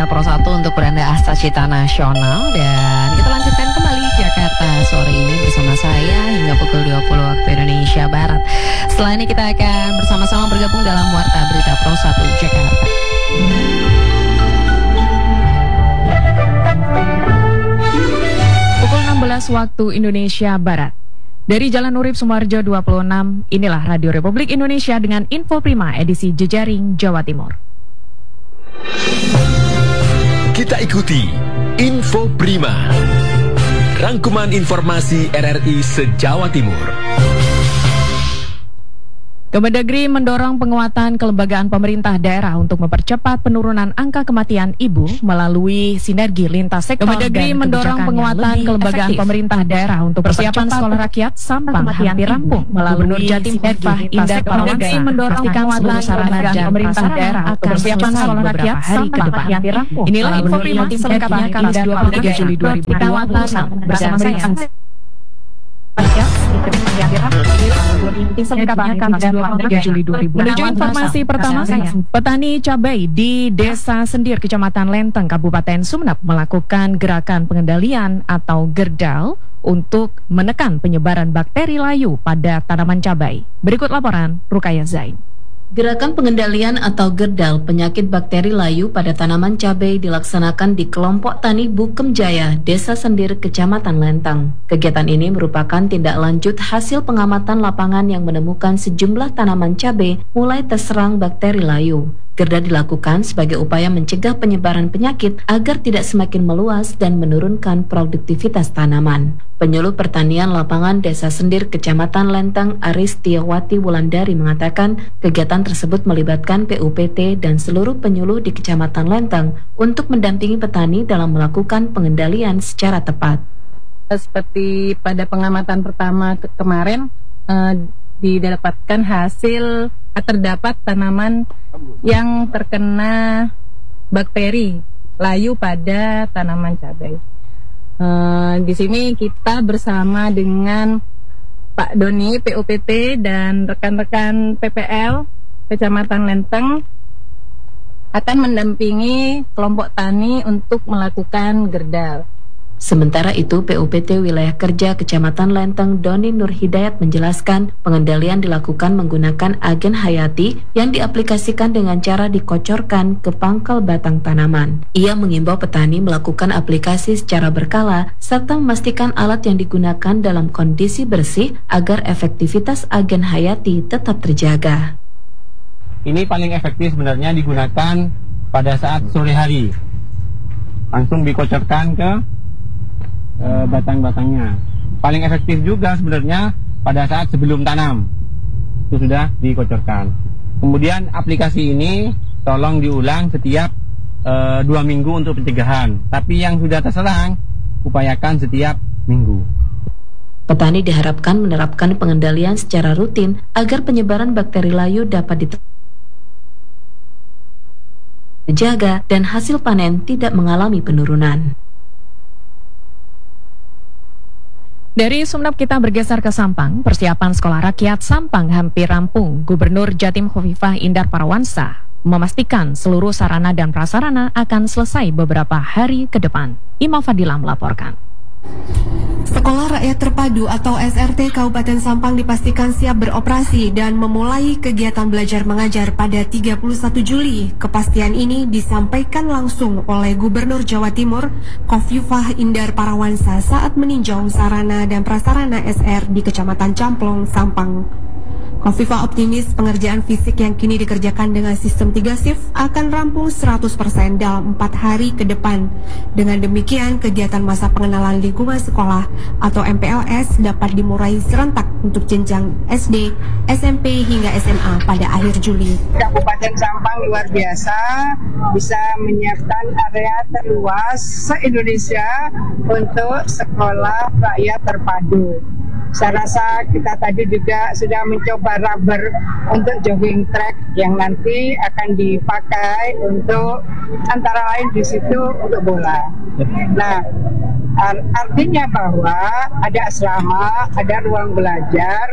Indar Pro 1 untuk beranda Asta Cita Nasional. Dan kita lanjutkan kembali Jakarta sore ini bersama saya hingga pukul 20 waktu Indonesia Barat. Setelah ini kita akan bersama-sama bergabung dalam Warta Berita Pro 1 Jakarta. Pukul 16 waktu Indonesia Barat. Dari Jalan Urip Sumoharjo 26, inilah Radio Republik Indonesia dengan Info Prima edisi Jejaring Jawa Timur. Kita ikuti Info Prima, rangkuman informasi RRI se-Jawa Timur. Kemendagri mendorong penguatan kelembagaan pemerintah daerah untuk mempercepat penurunan angka kematian ibu melalui sinergi lintas sektor. Kemendagri mendorong penguatan kelembagaan pemerintah daerah untuk persiapan sekolah rakyat Sampang hampir rampung melalui sinergi Indar Parawansa. Mendorong penguatan kelembagaan pemerintah daerah untuk persiapan sekolah rakyat Sampang hampir rampung. Inilah info prima selengkapnya Kamis 23 Juli 2021 bersama saya. Menuju informasi pertama, petani cabai di Desa Sendir, Kecamatan Lenteng, Kabupaten Sumeneb melakukan gerakan pengendalian atau gerdal untuk menekan penyebaran bakteri layu pada tanaman cabai. Berikut laporan Rukaya Zain. Gerakan pengendalian atau gerdal penyakit bakteri layu pada tanaman cabai dilaksanakan di kelompok tani Bukem Jaya, Desa Sendir, Kecamatan Lenteng. Kegiatan ini merupakan tindak lanjut hasil pengamatan lapangan yang menemukan sejumlah tanaman cabai mulai terserang bakteri layu. Gerda dilakukan sebagai upaya mencegah penyebaran penyakit agar tidak semakin meluas dan menurunkan produktivitas tanaman. Penyuluh Pertanian Lapangan Desa Sendir, Kecamatan Lenteng, Aristiawati Wulandari mengatakan kegiatan tersebut melibatkan PUPT dan seluruh penyuluh di Kecamatan Lenteng untuk mendampingi petani dalam melakukan pengendalian secara tepat. Seperti pada pengamatan pertama kemarin, didapatkan hasil terdapat tanaman yang terkena bakteri layu pada tanaman cabai. Di sini kita bersama dengan Pak Doni PUPT dan rekan-rekan PPL Kecamatan Lenteng akan mendampingi kelompok tani untuk melakukan gerdal. Sementara itu, PUPT Wilayah Kerja Kecamatan Lenteng Doni Nur Hidayat menjelaskan pengendalian dilakukan menggunakan agen hayati yang diaplikasikan dengan cara dikocorkan ke pangkal batang tanaman. Ia mengimbau petani melakukan aplikasi secara berkala serta memastikan alat yang digunakan dalam kondisi bersih agar efektivitas agen hayati tetap terjaga. Ini paling efektif sebenarnya digunakan pada saat sore hari. Langsung dikocorkan ke batang-batangnya. Paling efektif juga sebenarnya pada saat sebelum tanam itu sudah dikocorkan. Kemudian aplikasi ini tolong diulang setiap 2 minggu untuk pencegahan. Tapi yang sudah terserang upayakan setiap minggu. Petani diharapkan menerapkan pengendalian secara rutin agar penyebaran bakteri layu dapat dijaga dan hasil panen tidak mengalami penurunan. Dari Sumeneb kita bergeser ke Sampang. Persiapan sekolah rakyat Sampang hampir rampung. Gubernur Jatim Khofifah Indar Parawansa memastikan seluruh sarana dan prasarana akan selesai beberapa hari ke depan. Ima Fadila melaporkan. Sekolah Rakyat Terpadu atau SRT Kabupaten Sampang dipastikan siap beroperasi dan memulai kegiatan belajar mengajar pada 31 Juli. Kepastian ini disampaikan langsung oleh Gubernur Jawa Timur Khofifah Indar Parawansa saat meninjau sarana dan prasarana SR di Kecamatan Camplong, Sampang. Khofifah optimis pengerjaan fisik yang kini dikerjakan dengan sistem 3 shift akan rampung 100% dalam 4 hari ke depan. Dengan demikian, kegiatan masa pengenalan lingkungan sekolah atau MPLS dapat dimulai serentak untuk jenjang SD, SMP hingga SMA pada akhir Juli. Kabupaten Sampang luar biasa bisa menyiapkan area terluas se-Indonesia untuk sekolah rakyat terpadu. Saya rasa kita tadi juga sudah mencoba rubber untuk jogging track yang nanti akan dipakai untuk antara lain di situ untuk bola. Nah, artinya bahwa ada asrama, ada ruang belajar,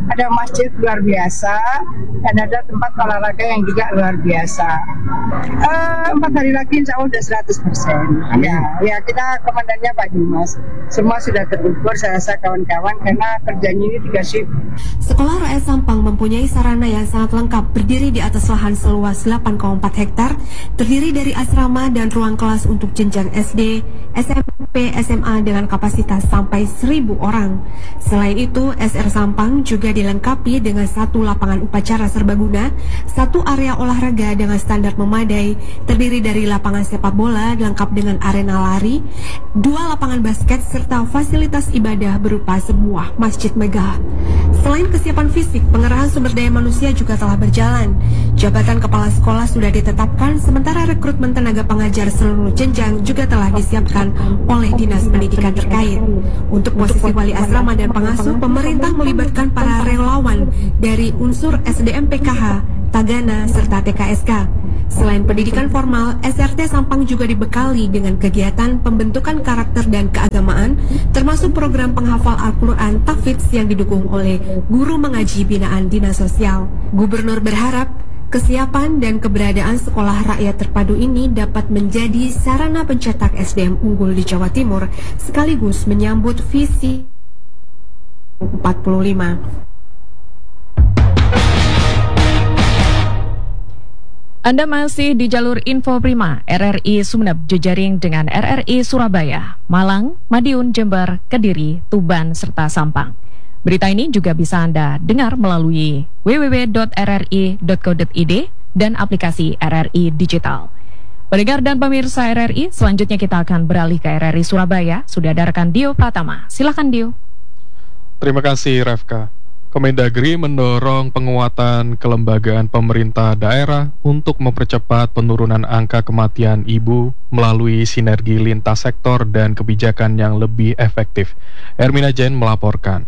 ada masjid luar biasa, dan ada tempat olahraga yang juga luar biasa. 4 hari lagi insya Allah udah 100%. Ya kita komandannya Pak Dimas, semua sudah terukur, saya rasa kawan-kawan, karena kerjanya ini 3 shift. Sekolah Rakyat Sampang mempunyai sarana yang sangat lengkap, berdiri di atas lahan seluas 8,4 hektar, terdiri dari asrama dan ruang kelas untuk jenjang SD, SMP, SMA dengan kapasitas sampai 1.000 orang. Selain itu, SR Sampang juga dilengkapi dengan 1 lapangan upacara serbaguna, 1 area olahraga dengan standar memadai, terdiri dari lapangan sepak bola lengkap dengan arena lari, 2 lapangan basket, serta fasilitas ibadah berupa sebuah masjid megah. Selain kesiapan fisik, pengerahan sumber daya manusia juga telah berjalan. Jabatan kepala sekolah sudah ditetapkan, sementara rekrutmen tenaga pengajar seluruh jenjang juga telah disiapkan oleh Dinas Pendidikan terkait. Untuk posisi wali asrama dan pengasuh, pemerintah melibatkan para relawan dari unsur SDM PKH, Tagana, serta TKSK. Selain pendidikan formal, SRT Sampang juga dibekali dengan kegiatan pembentukan karakter dan keagamaan, termasuk program penghafal Al-Quran Tahfidz yang didukung oleh guru mengaji binaan Dinas Sosial. Gubernur berharap kesiapan dan keberadaan sekolah rakyat terpadu ini dapat menjadi sarana pencetak SDM unggul di Jawa Timur, sekaligus menyambut visi 45. Anda masih di jalur Info Prima RRI Sumeneb jejaring dengan RRI Surabaya, Malang, Madiun, Jember, Kediri, Tuban, serta Sampang. Berita ini juga bisa Anda dengar melalui www.rri.co.id dan aplikasi RRI Digital. Pendengar dan pemirsa RRI, selanjutnya kita akan beralih ke RRI Surabaya. Sudah ada rekan Dio Pratama. Silakan Dio. Terima kasih Revka. Kemendagri mendorong penguatan kelembagaan pemerintah daerah untuk mempercepat penurunan angka kematian ibu melalui sinergi lintas sektor dan kebijakan yang lebih efektif. Ermina Jen melaporkan.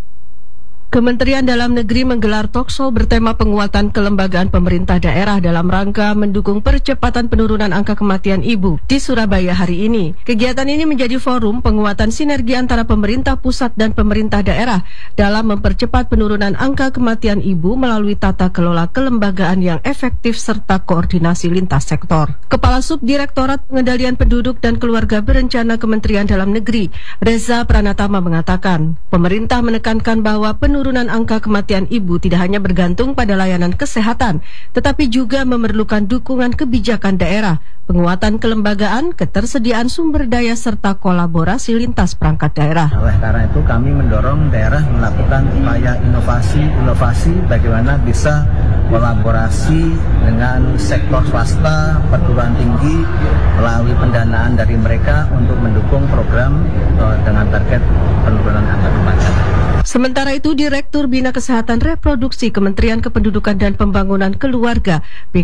Kementerian Dalam Negeri menggelar talkshow bertema penguatan kelembagaan pemerintah daerah dalam rangka mendukung percepatan penurunan angka kematian ibu di Surabaya hari ini. Kegiatan ini menjadi forum penguatan sinergi antara pemerintah pusat dan pemerintah daerah dalam mempercepat penurunan angka kematian ibu melalui tata kelola kelembagaan yang efektif serta koordinasi lintas sektor. Kepala Subdirektorat Pengendalian Penduduk dan Keluarga Berencana Kementerian Dalam Negeri, Reza Pranatama mengatakan, pemerintah menekankan bahwa penurunan angka kematian ibu tidak hanya bergantung pada layanan kesehatan, tetapi juga memerlukan dukungan kebijakan daerah, penguatan kelembagaan, ketersediaan sumber daya, serta kolaborasi lintas perangkat daerah. Oleh karena itu kami mendorong daerah melakukan upaya inovasi bagaimana bisa kolaborasi dengan sektor swasta, perguruan tinggi melalui pendanaan dari mereka untuk mendukung program dengan target penurunan angka kematian. Sementara itu, Direktur Bina Kesehatan Reproduksi Kementerian Kependudukan dan Pembangunan Keluarga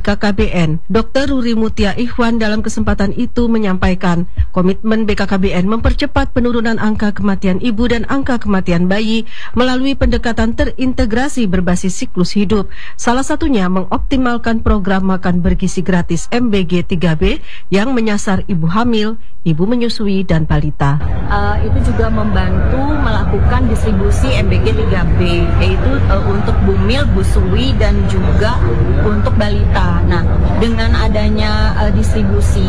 BKKBN, Dr. Ruri Mutia Ikhwan dalam kesempatan itu menyampaikan komitmen BKKBN mempercepat penurunan angka kematian ibu dan angka kematian bayi melalui pendekatan terintegrasi berbasis siklus hidup. Salah satunya mengoptimalkan program makan bergizi gratis MBG 3B yang menyasar ibu hamil, ibu menyusui, dan balita. Itu juga membantu melakukan distribusi MBG 3B, yaitu untuk bumil, busui, dan juga untuk balita. Nah, dengan adanya distribusi,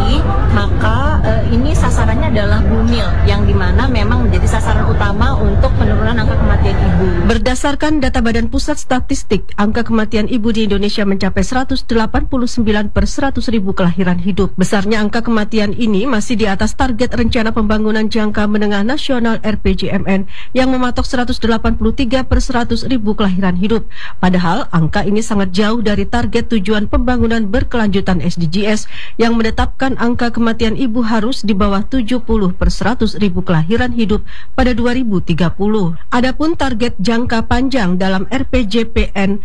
maka ini sasarannya adalah bumil, yang dimana memang menjadi sasaran utama untuk penurunan angka kematian ibu. Berdasarkan data Badan Pusat Statistik, angka kematian ibu di Indonesia mencapai 189 per 100.000 kelahiran hidup. Besarnya angka kematian ini masih di atas target Rencana Pembangunan Jangka Menengah Nasional RPJMN yang mematok 183 per 100.000 kelahiran hidup. Padahal angka ini sangat jauh dari target tujuan pembangunan berkelanjutan SDGs yang menetapkan angka kematian ibu harus di bawah 70 per 100.000 kelahiran hidup pada 2030. Adapun target jangka panjang dalam RPJPN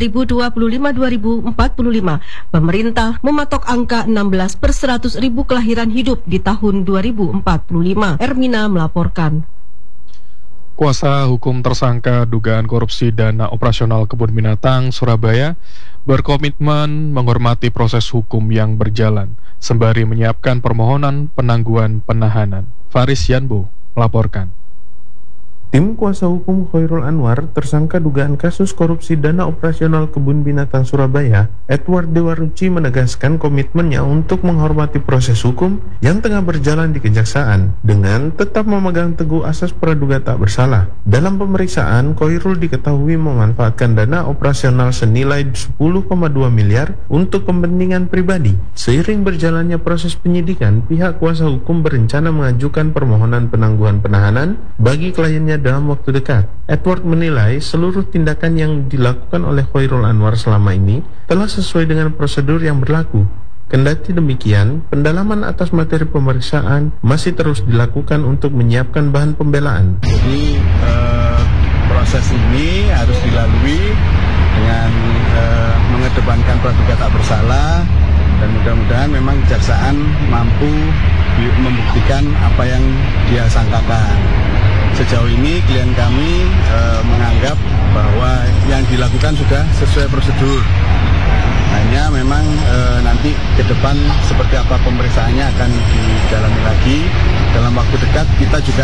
2025-2045, pemerintah mematok angka 16 per 100.000 kelahiran hidup di tahun 2045. Ermina melaporkan. Kuasa hukum tersangka dugaan korupsi dana operasional kebun binatang Surabaya berkomitmen menghormati proses hukum yang berjalan sembari menyiapkan permohonan penangguhan penahanan. Faris Yanbo melaporkan. Tim kuasa hukum Khairul Anwar, tersangka dugaan kasus korupsi dana operasional Kebun Binatang Surabaya, Edward Dewaruci menegaskan komitmennya untuk menghormati proses hukum yang tengah berjalan di Kejaksaan dengan tetap memegang teguh asas praduga tak bersalah. Dalam pemeriksaan, Khairul diketahui memanfaatkan dana operasional senilai 10,2 miliar untuk kepentingan pribadi. Seiring berjalannya proses penyidikan, pihak kuasa hukum berencana mengajukan permohonan penangguhan penahanan bagi kliennya dalam waktu dekat. Edward menilai seluruh tindakan yang dilakukan oleh Khairul Anwar selama ini telah sesuai dengan prosedur yang berlaku. Kendati demikian, pendalaman atas materi pemeriksaan masih terus dilakukan untuk menyiapkan bahan pembelaan. Jadi proses ini harus dilalui dengan mengedepankan praduga tak bersalah, dan mudah-mudahan memang kejaksaan mampu membuktikan apa yang dia sangkakan. Sejauh ini klien kami menganggap bahwa yang dilakukan sudah sesuai prosedur. Hanya memang nanti ke depan seperti apa pemeriksaannya akan didalami lagi. Dalam waktu dekat kita juga